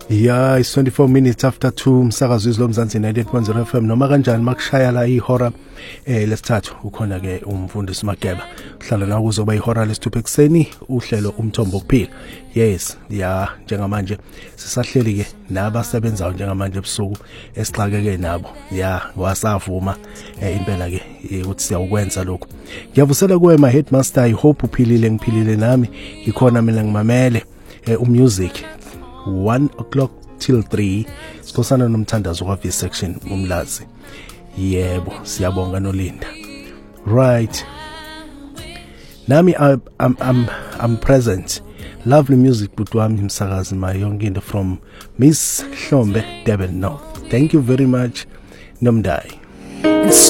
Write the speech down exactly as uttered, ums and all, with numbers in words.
Yeah, it's twenty-four minutes after two. Msakazo izlo Mzansi ninety-eight point zero F M noma kanjani makushaya la ihora eh lesithathu ukhona ke umfundisi Mageba uhlala nawo kuzoba ihora lesithupha ekseni uhlelo umthombo okuphila. Yes, ya njengamanje sisahleli ke nabasebenzayo njengamanje ebusuku esixakeke nabo. Ya wasavuma eh, impela ke ukuthi siyakwenza lokho. Ngiyavusela kuwe my headmaster, I hope uphilile ngiphilile nami ngikhona mina ngimamele eh, umusic one o'clock till three sikhosana nomthandazo kwa V section umlazi. Yebo siyabonga nolinda. Right, nami I'm I'm I'm, I'm present. Lovely music butwami msakazi mayonginto from Miss Hlombe Durban North. Thank you very much Nomdai.